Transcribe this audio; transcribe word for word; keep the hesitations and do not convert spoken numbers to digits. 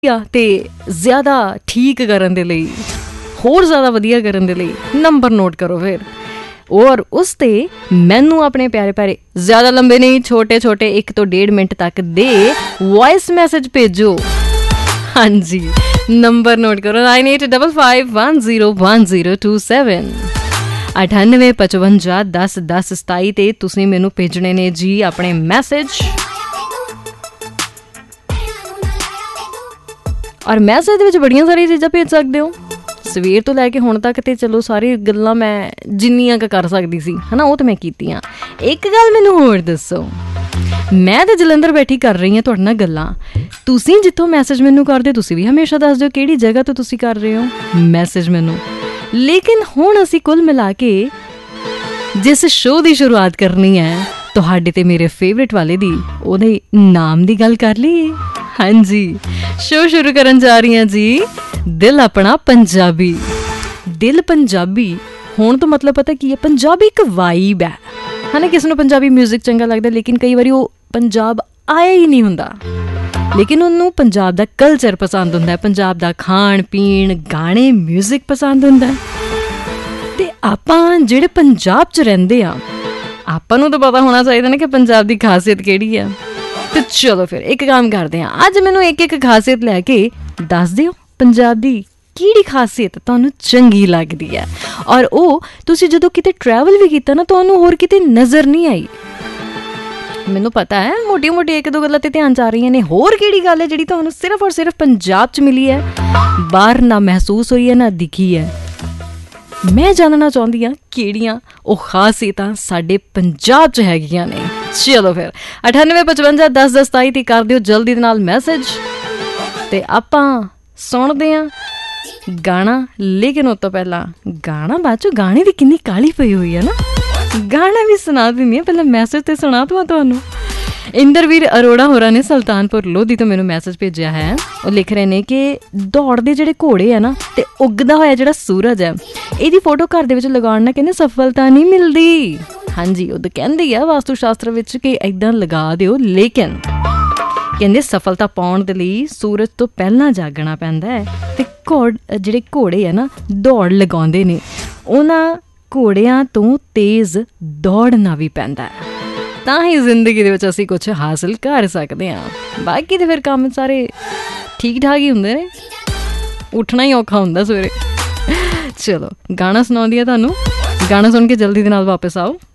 ਤੇ ਜ਼ਿਆਦਾ ਠੀਕ ਕਰਨ ਦੇ ਲਈ, ਹੋਰ ਜ਼ਿਆਦਾ ਵਧੀਆ ਕਰਨ ਦੇ ਲਈ ਨੰਬਰ ਨੋਟ ਕਰੋ ਫਿਰ, ਔਰ ਉਸ 'ਤੇ ਮੈਨੂੰ ਆਪਣੇ ਪਿਆਰੇ ਪਿਆਰੇ, ਜ਼ਿਆਦਾ ਲੰਬੇ ਨਹੀਂ, ਛੋਟੇ ਛੋਟੇ ਇੱਕ ਤੋਂ ਡੇਢ ਮਿੰਟ ਤੱਕ ਦੇ ਵੌਇਸ ਮੈਸੇਜ ਭੇਜੋ। ਹਾਂਜੀ, ਨੰਬਰ ਨੋਟ ਕਰੋ nine eight double five one zero one zero two seven ਅਠਾਨਵੇਂ ਪਚਵੰਜਾ ਦਸ ਦਸ ਸਤਾਈ 'ਤੇ ਤੁਸੀਂ ਮੈਨੂੰ ਭੇਜਣੇ ਨੇ ਜੀ ਆਪਣੇ ਮੈਸੇਜ। ਔਰ ਮੈਸੇਜ ਦੇ ਵਿੱਚ ਬੜੀਆਂ ਸਾਰੀਆਂ ਚੀਜ਼ਾਂ ਭੇਜ ਸਕਦੇ ਹੋ, ਸਵੇਰ ਤੋਂ ਲੈ ਕੇ ਹੁਣ ਤੱਕ ਤੇ ਚਲੋ ਸਾਰੀ ਗੱਲਾਂ ਮੈਂ ਜਿੰਨੀਆਂ ਕੁ ਕਰ ਸਕਦੀ ਸੀ ਹੈ ਨਾ, ਉਹ ਤਾਂ ਮੈਂ ਕੀਤੀਆਂ। ਇੱਕ ਗੱਲ ਮੈਨੂੰ ਹੋਰ ਦੱਸੋ, ਮੈਂ ਤਾਂ ਜਲੰਧਰ ਬੈਠੀ ਕਰ ਰਹੀ ਹਾਂ ਤੁਹਾਡੇ ਨਾਲ ਗੱਲਾਂ, ਤੁਸੀਂ ਜਿੱਥੋਂ ਮੈਸੇਜ ਮੈਨੂੰ ਕਰਦੇ ਤੁਸੀਂ ਵੀ ਹਮੇਸ਼ਾ ਦੱਸ ਦਿਓ ਕਿਹੜੀ ਜਗ੍ਹਾ ਤੋਂ ਤੁਸੀਂ ਕਰ ਰਹੇ ਹੋ ਮੈਸੇਜ ਮੈਨੂੰ। ਲੇਕਿਨ ਹੁਣ ਅਸੀਂ ਕੁੱਲ ਮਿਲਾ ਕੇ ਜਿਸ ਸ਼ੋਅ ਦੀ ਸ਼ੁਰੂਆਤ ਕਰਨੀ ਹੈ ਤੁਹਾਡੇ ਤੇ ਮੇਰੇ ਫੇਵਰੇਟ ਵਾਲੇ ਦੀ, ਉਹਦੇ ਨਾਮ ਦੀ ਗੱਲ ਕਰ ਲਈਏ। ਹਾਂਜੀ, ਸ਼ੋਅ ਸ਼ੁਰੂ ਕਰਨ ਜਾ ਰਹੀ ਹਾਂ ਜੀ, ਦਿਲ ਆਪਣਾ ਪੰਜਾਬੀ। ਦਿਲ ਪੰਜਾਬੀ ਹੋਣ ਤੋਂ ਮਤਲਬ ਪਤਾ ਕੀ ਹੈ, ਪੰਜਾਬੀ ਇੱਕ ਵਾਈਬ ਹੈ ਹੈ ਨਾ। ਕਿਸੇ ਨੂੰ ਪੰਜਾਬੀ ਮਿਊਜ਼ਿਕ ਚੰਗਾ ਲੱਗਦਾ, ਲੇਕਿਨ ਕਈ ਵਾਰੀ ਉਹ ਪੰਜਾਬ ਆਇਆ ਹੀ ਨਹੀਂ ਹੁੰਦਾ, ਲੇਕਿਨ ਉਹਨੂੰ ਪੰਜਾਬ ਦਾ ਕਲਚਰ ਪਸੰਦ ਹੁੰਦਾ, ਪੰਜਾਬ ਦਾ ਖਾਣ ਪੀਣ, ਗਾਣੇ, ਮਿਊਜ਼ਿਕ ਪਸੰਦ ਹੁੰਦਾ। ਅਤੇ ਆਪਾਂ ਜਿਹੜੇ ਪੰਜਾਬ 'ਚ ਰਹਿੰਦੇ ਆ, ਆਪਾਂ ਨੂੰ ਤਾਂ ਪਤਾ ਹੋਣਾ ਚਾਹੀਦਾ ਨਾ ਕਿ ਪੰਜਾਬ ਦੀ ਖਾਸੀਅਤ ਕਿਹੜੀ ਆ। ਤੇ ਚਲੋ ਫਿਰ ਇੱਕ ਕੰਮ ਕਰਦੇ ਹਾਂ, ਅੱਜ ਮੈਨੂੰ ਇੱਕ ਇੱਕ ਖਾਸੀਅਤ ਲੈ ਕੇ ਦੱਸ ਦਿਓ ਪੰਜਾਬ ਦੀ ਕਿਹੜੀ ਖਾਸੀਅਤ ਤੁਹਾਨੂੰ ਚੰਗੀ ਲੱਗਦੀ ਹੈ, ਔਰ ਉਹ ਤੁਸੀਂ ਜਦੋਂ ਕਿਤੇ ਟਰੈਵਲ ਵੀ ਕੀਤਾ ਨਾ ਤੁਹਾਨੂੰ ਹੋਰ ਕਿਤੇ ਨਜ਼ਰ ਨਹੀਂ ਆਈ। ਮੈਨੂੰ ਪਤਾ ਹੈ ਮੋਟੀਆਂ ਮੋਟੀਆਂ ਇੱਕ ਦੋ ਗੱਲਾਂ ਤੇ ਧਿਆਨ 'ਚ ਆ ਰਹੀਆਂ ਨੇ, ਹੋਰ ਕਿਹੜੀ ਗੱਲ ਹੈ ਜਿਹੜੀ ਤੁਹਾਨੂੰ ਸਿਰਫ ਔਰ ਸਿਰਫ ਪੰਜਾਬ 'ਚ ਮਿਲੀ ਹੈ, ਬਾਹਰ ਨਾ ਮਹਿਸੂਸ ਹੋਈ ਹੈ ਨਾ ਦਿਖੀ ਹੈ। ਮੈਂ ਜਾਣਨਾ ਚਾਹੁੰਦੀ ਹਾਂ ਕਿਹੜੀਆਂ ਉਹ ਖਾਸੀਅਤਾਂ ਸਾਡੇ ਪੰਜਾਬ 'ਚ ਹੈਗੀਆਂ ਨੇ। ਚਲੋ ਫਿਰ ਅਠਾਨਵੇਂ ਪਚਵੰਜਾ ਦਸ ਦਸ ਸਤਾਈ 'ਤੇ ਕਰ ਦਿਓ ਜਲਦੀ ਦੇ ਨਾਲ ਮੈਸੇਜ, ਅਤੇ ਆਪਾਂ ਸੁਣਦੇ ਹਾਂ ਗਾਣਾ। ਲੇਕਿਨ ਉਸ ਤੋਂ ਪਹਿਲਾਂ ਗਾਣਾ ਬਾਅਦ 'ਚੋਂ, ਗਾਣੇ ਦੀ ਕਿੰਨੀ ਕਾਹਲੀ ਪਈ ਹੋਈ ਹੈ ਨਾ, ਗਾਣਾ ਵੀ ਸੁਣਾ ਦਿੰਦੀ ਹਾਂ, ਪਹਿਲਾਂ ਮੈਸੇਜ 'ਤੇ ਸੁਣਾ ਦਵਾਂ ਤੁਹਾਨੂੰ। ਇੰਦਰਵੀਰ ਅਰੋੜਾ ਹੋਰਾਂ ਨੇ ਸੁਲਤਾਨਪੁਰ ਲੋਧੀ ਤੋਂ ਮੈਨੂੰ ਮੈਸੇਜ ਭੇਜਿਆ ਹੈ। ਉਹ ਲਿਖ ਰਹੇ ਨੇ ਕਿ ਦੌੜਦੇ ਜਿਹੜੇ ਘੋੜੇ ਆ ਨਾ, ਅਤੇ ਉੱਗਦਾ ਹੋਇਆ ਜਿਹੜਾ ਸੂਰਜ ਹੈ, ਇਹਦੀ ਫੋਟੋ ਘਰ ਦੇ ਵਿੱਚ ਲਗਾਉਣ ਨਾਲ ਕਹਿੰਦੇ ਸਫਲਤਾ ਨਹੀਂ ਮਿਲਦੀ। ਹਾਂਜੀ, ਉਹ ਤਾਂ ਕਹਿੰਦੀ ਆ ਵਾਸਤੂ ਸ਼ਾਸਤਰ ਵਿੱਚ ਕਿ ਇੱਦਾਂ ਲਗਾ ਦਿਓ, ਲੇਕਿਨ ਕਹਿੰਦੇ ਸਫਲਤਾ ਪਾਉਣ ਦੇ ਲਈ ਸੂਰਜ ਤੋਂ ਪਹਿਲਾਂ ਜਾਗਣਾ ਪੈਂਦਾ ਹੈ। ਅਤੇ ਘੋੜ ਜਿਹੜੇ ਘੋੜੇ ਆ ਨਾ ਦੌੜ ਲਗਾਉਂਦੇ ਨੇ, ਉਹਨਾਂ ਘੋੜਿਆਂ ਤੋਂ ਤੇਜ਼ ਦੌੜਨਾ ਵੀ ਪੈਂਦਾ ਹੈ, ਤਾਂ ਹੀ ਜ਼ਿੰਦਗੀ ਦੇ ਵਿੱਚ ਅਸੀਂ ਕੁਛ ਹਾਸਿਲ ਕਰ ਸਕਦੇ ਹਾਂ। ਬਾਕੀ ਤਾਂ ਫਿਰ ਕੰਮ ਸਾਰੇ ਠੀਕ ਠਾਕ ਹੀ ਹੁੰਦੇ ਨੇ, ਉੱਠਣਾ ਹੀ ਔਖਾ ਹੁੰਦਾ ਸਵੇਰੇ। ਚਲੋ ਗਾਣਾ ਸੁਣਾਉਂਦੀ ਆ ਤੁਹਾਨੂੰ, ਗਾਣਾ ਸੁਣ ਕੇ ਜਲਦੀ ਦੇ ਨਾਲ ਵਾਪਸ ਆਓ।